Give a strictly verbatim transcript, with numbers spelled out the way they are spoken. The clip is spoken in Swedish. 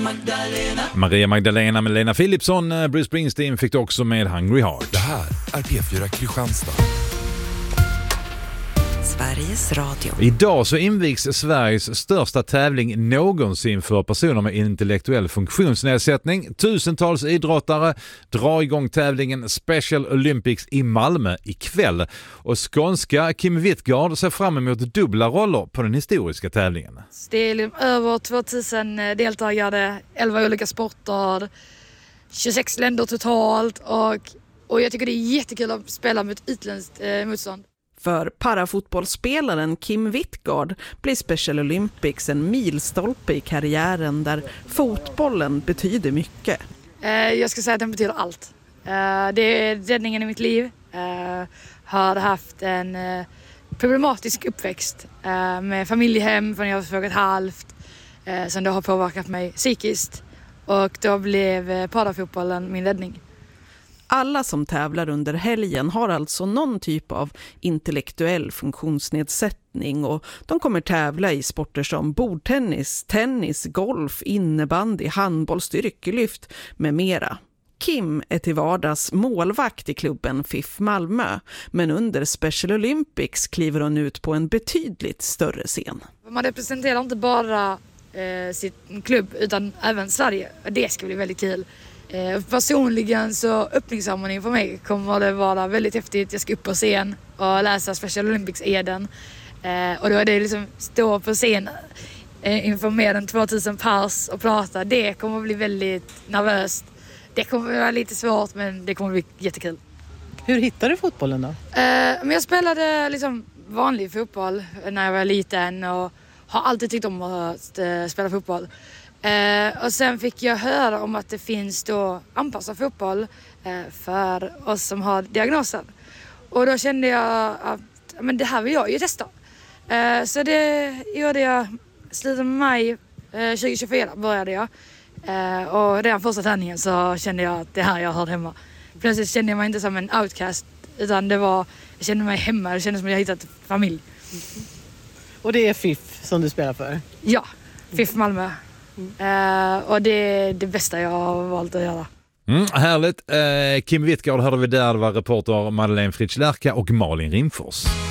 Magdalena. Maria Magdalena med Lena Philipsson. Bruce Springsteen fick också med Hungry Heart. Det här är P fyra Kristianstad. Sveriges Radio. Idag så invigs Sveriges största tävling någonsin för personer med intellektuell funktionsnedsättning. Tusentals idrottare drar igång tävlingen Special Olympics i Malmö ikväll. Och skånska Kim Wittgard ser fram emot dubbla roller på den historiska tävlingen. Det är över tvåtusen deltagare, elva olika sporter, tjugosex länder totalt och, och jag tycker det är jättekul att spela mot utländskt eh, motstånd. För parafotbollsspelaren Kim Wittgard blir Special Olympics en milstolpe i karriären där fotbollen betyder mycket. Jag ska säga att den betyder allt. Det är räddningen i mitt liv. Jag har haft en problematisk uppväxt med familjehem från jag var två och ett halvt som då har påverkat mig psykiskt. Och då blev parafotbollen min räddning. Alla som tävlar under helgen har alltså någon typ av intellektuell funktionsnedsättning och de kommer tävla i sporter som bordtennis, tennis, golf, innebandy, handboll, styrkelyft med mera. Kim är till vardags målvakt i klubben F I F Malmö, men under Special Olympics kliver hon ut på en betydligt större scen. Man representerar inte bara eh, sin klubb utan även Sverige. Det ska bli väldigt kul. Eh, personligen så öppningsceremonin för mig kommer det vara väldigt häftigt. Jag ska upp på scen och läsa Special Olympics-eden. Eh, och då är det liksom stå på scen eh, inför mer än tvåtusen pers och prata. Det kommer att bli väldigt nervöst. Det kommer att vara lite svårt men det kommer att bli jättekul. Hur hittade du fotbollen då? Eh, men jag spelade liksom vanlig fotboll när jag var liten och har alltid tyckt om att uh, spela fotboll. Uh, och sen fick jag höra om att det finns då anpassad fotboll uh, för oss som har diagnoser. Och då kände jag att men det här vill jag ju testa. Uh, så det gjorde jag slutet av maj uh, tjugo tjugofyra började jag. Uh, och redan första träningen så kände jag att det här jag hörde hemma. Plötsligt kände jag mig inte som en outcast utan det var, jag kände mig hemma, det kändes som att jag hittat familj. Mm. Och det är F I F som du spelar för? Ja, F I F Malmö. Mm. Uh, och det är det bästa jag har valt att göra. Mm, härligt. Uh, Kim Wittgard hörde vi där, var reporter Madeleine Fritz Lärka och Malin Rimfors.